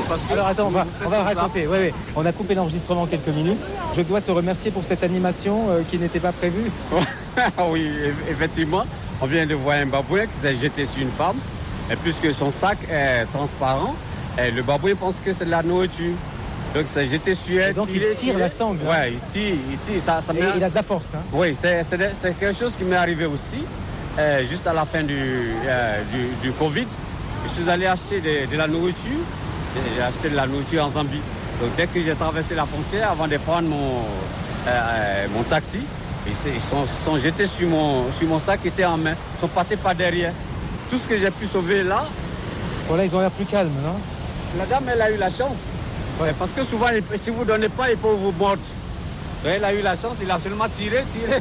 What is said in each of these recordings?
parce que... Alors attends, on va raconter. Ouais. On a coupé l'enregistrement quelques minutes. Je dois te remercier pour cette animation qui n'était pas prévue. Oui, effectivement. On vient de voir un babouin qui s'est jeté sur une femme. Et puisque son sac est transparent, et le babouin pense que c'est de la nourriture. Donc il s'est jeté sur elle. Et donc il tire la sangle. Oui, il tire. Ça et il a de la force. Hein. Oui, c'est quelque chose qui m'est arrivé aussi. Juste à la fin du Covid, je suis allé acheter de la nourriture. J'ai acheté de la nourriture en Zambie. Donc dès que j'ai traversé la frontière, avant de prendre mon taxi, ils sont jetés sur mon sac qui était en main. Ils sont passés par derrière. Tout ce que j'ai pu sauver là. Voilà, ils ont l'air plus calmes, non? La dame, elle a eu la chance. Ouais, parce que souvent, si vous ne donnez pas, ils peuvent vous mordre. Elle a eu la chance, il a seulement tiré.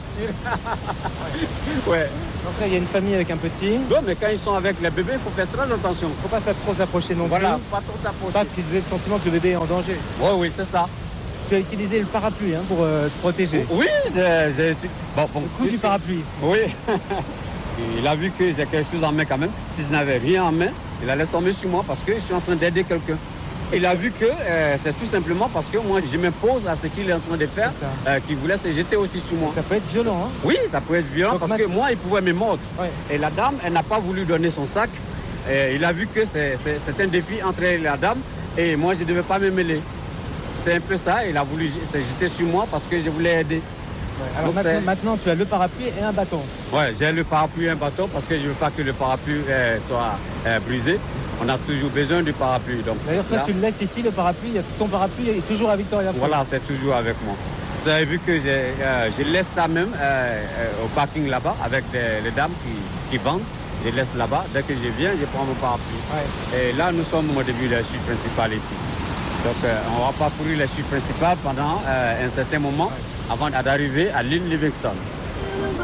Ouais. Donc là, il y a une famille avec un petit. Non, mais quand ils sont avec les bébés, il faut faire très attention. Il ne faut pas trop s'approcher non plus. Voilà, pas trop t'approcher. Pas qu'ils aient le sentiment que le bébé est en danger. Oui, c'est ça. Tu as utilisé le parapluie pour te protéger. Oui, j'ai... Bon, le coup du parapluie. Oui. Il a vu que j'ai quelque chose en main quand même. Si je n'avais rien en main, il allait tomber sur moi parce que je suis en train d'aider quelqu'un. Il a vu que c'est tout simplement parce que moi, je m'impose à ce qu'il est en train de faire, qu'il voulait se jeter aussi sur moi. Ça peut être violent, hein? Oui, ça peut être violent. Donc, parce que moi, il pouvait me mordre. Ouais. Et la dame, elle n'a pas voulu donner son sac. Et il a vu que c'est un défi entre la dame et moi, je ne devais pas me mêler. C'était un peu ça. Il a voulu se jeter sur moi parce que je voulais aider. Ouais. Alors maintenant, tu as le parapluie et un bâton. Oui, j'ai le parapluie et un bâton parce que je ne veux pas que le parapluie soit brisé. On a toujours besoin du parapluie. D'ailleurs, toi, tu le laisses ici, le parapluie. Ton parapluie est toujours à Victoria Falls. Voilà, c'est toujours avec moi. Vous avez vu que je laisse ça même au parking là-bas avec les dames qui vendent. Je laisse là-bas. Dès que je viens, je prends mon parapluie. Ouais. Et là, nous sommes au début de la chute principale ici. Donc, on va parcourir la chute principale pendant un certain moment avant d'arriver à l'île Livingston.